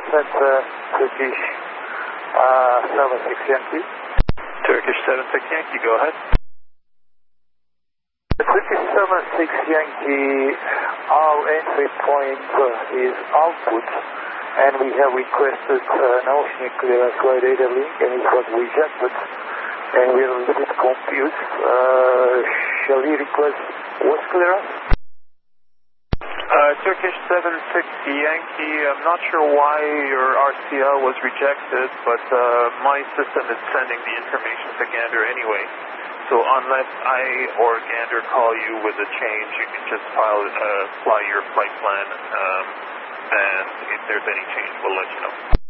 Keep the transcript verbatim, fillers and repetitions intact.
Center, Turkish uh, seven six Yankee. Turkish seven six Yankee, go ahead. Turkish seven six Yankee, our entry point uh, is output, and we have requested uh, an oceanic clearance by data link, and it was rejected, and we are a little bit confused. Uh, shall we request voice clearance? Uh, Turkish seven six Yankee, I'm not sure why your R C L was rejected, but uh, my system is sending the information to Gander anyway. So unless I or Gander call you with a change, you can just file, uh, fly your flight plan, um, and if there's any change, we'll let you know.